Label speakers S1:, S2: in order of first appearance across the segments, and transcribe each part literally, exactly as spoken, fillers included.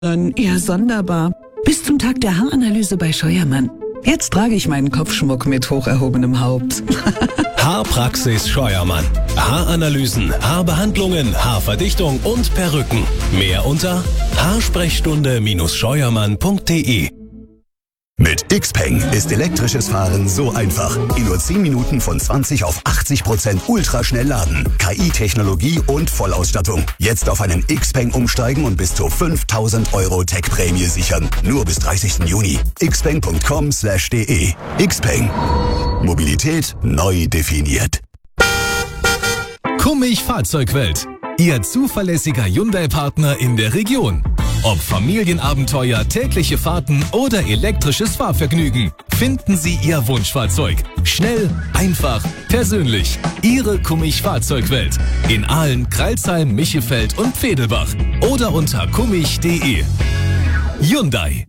S1: Dann eher sonderbar. Bis zum Tag der Haaranalyse bei Scheuermann. Jetzt trage ich meinen Kopfschmuck mit hoch erhobenem Haupt.
S2: Haarpraxis Scheuermann. Haaranalysen, Haarbehandlungen, Haarverdichtung und Perücken. Mehr unter haarsprechstunde scheuermann punkt de.
S3: Mit Xpeng ist elektrisches Fahren so einfach. In nur zehn Minuten von zwanzig auf achtzig Prozent ultraschnell laden. K I-Technologie und Vollausstattung. Jetzt auf einen Xpeng umsteigen und bis zu fünftausend Euro Tech-Prämie sichern. Nur bis dreißigsten Juni. xpeng punkt com slash de. Xpeng. Mobilität neu definiert.
S2: Kummig Fahrzeugwelt. Ihr zuverlässiger Hyundai-Partner in der Region. Ob Familienabenteuer, tägliche Fahrten oder elektrisches Fahrvergnügen, finden Sie Ihr Wunschfahrzeug. Schnell, einfach, persönlich. Ihre Kummig Fahrzeugwelt. In Aalen, Crailsheim, Michelfeld und Pfedelbach. Oder unter kummig punkt de. Hyundai.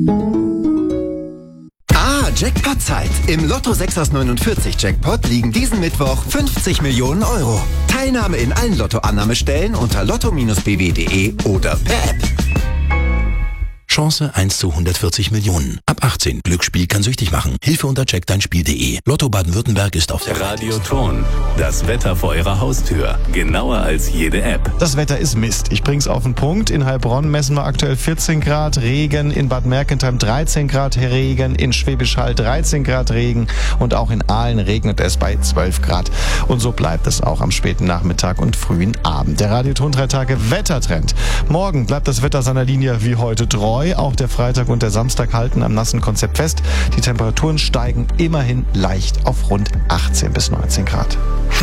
S4: Ah, Jackpot-Zeit. Im Lotto sechs aus neunundvierzig Jackpot liegen diesen Mittwoch fünfzig Millionen Euro. Teilnahme in allen Lottoannahmestellen unter lotto Bindestrich b w punkt de oder per App.
S5: Chance eins zu hundertvierzig Millionen. Ab achtzehn. Glücksspiel kann süchtig machen. Hilfe unter check dein spiel punkt de. Lotto Baden-Württemberg ist auf der
S2: Radio Ton. Das Wetter vor Ihrer Haustür. Genauer als jede App.
S6: Das Wetter ist Mist. Ich bring's auf den Punkt. In Heilbronn messen wir aktuell vierzehn Grad Regen, in Bad Mergentheim dreizehn Grad Regen, in Schwäbisch Hall dreizehn Grad Regen und auch in Aalen regnet es bei zwölf Grad. Und so bleibt es auch am späten Nachmittag und frühen Abend. Der Radio Ton drei Tage Wettertrend. Morgen bleibt das Wetter seiner Linie wie heute treu. Auch der Freitag und der Samstag halten am nassen Konzept fest. Die Temperaturen steigen immerhin leicht auf rund achtzehn bis neunzehn Grad.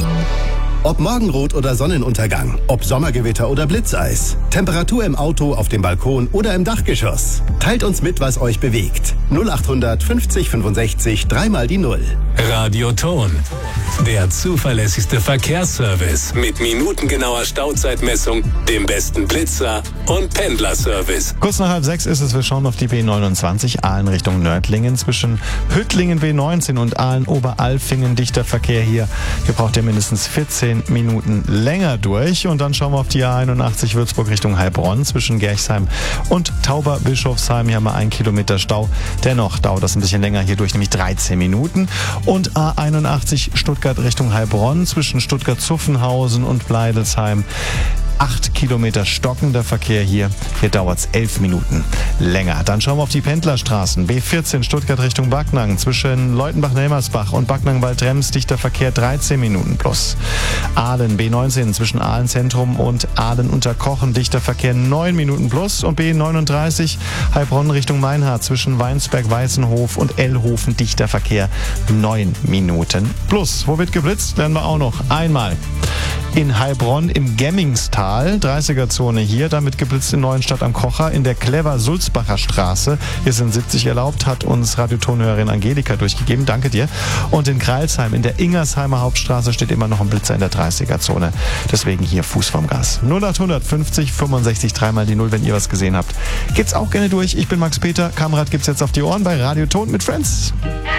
S3: Ob Morgenrot oder Sonnenuntergang, ob Sommergewitter oder Blitzeis, Temperatur im Auto, auf dem Balkon oder im Dachgeschoss. Teilt uns mit, was euch bewegt. null achthundert fünfzig fünfundsechzig, dreimal die Null.
S2: Radio Ton. Der zuverlässigste Verkehrsservice mit minutengenauer Stauzeitmessung, dem besten Blitzer und Pendlerservice.
S6: Kurz nach halb sechs ist es, wir schauen auf die B neunundzwanzig, Aalen Richtung Nördlingen. Zwischen Hüttlingen B neunzehn und Aalen Oberalfingen dichter Verkehr hier. Hier braucht ihr mindestens vierzehn Minuten länger durch. Und dann schauen wir auf die A einundachtzig Würzburg Richtung Heilbronn. Zwischen Gerchsheim und Tauber-Bischofsheim. Hier haben wir einen Kilometer Stau. Dennoch dauert das ein bisschen länger hier durch, nämlich dreizehn Minuten. Und A einundachtzig Stuttgart Richtung Heilbronn. Zwischen Stuttgart-Zuffenhausen und Bleidelsheim. Acht Kilometer stockender Verkehr hier. Hier dauert es elf Minuten länger. Dann schauen wir auf die Pendlerstraßen. B vierzehn Stuttgart Richtung Backnang. Zwischen Leutenbach-Nelmersbach und Backnang-Waldrems dichter Verkehr dreizehn Minuten plus. Aalen B neunzehn zwischen Aalen Zentrum und Aalen Unterkochen dichter Verkehr neun Minuten plus. Und B neununddreißig Heilbronn Richtung Meinhard zwischen Weinsberg-Weißenhof und Ellhofen dichter Verkehr neun Minuten plus. Wo wird geblitzt? Lernen wir auch noch einmal. In Heilbronn im Gemmingstal, dreißiger-Zone hier, damit geblitzt in Neuenstadt am Kocher, in der Clever-Sulzbacher Straße. Hier sind siebzig erlaubt, hat uns Radiotonhörerin Angelika durchgegeben. Danke dir. Und in Crailsheim, in der Ingersheimer Hauptstraße, steht immer noch ein Blitzer in der dreißiger-Zone. Deswegen hier Fuß vom Gas. null achthundert fünfzig fünfundsechzig, dreimal die Null, wenn ihr was gesehen habt. Geht's auch gerne durch. Ich bin Max Peter. Kamerad gibt's jetzt auf die Ohren bei Radio Ton mit Friends.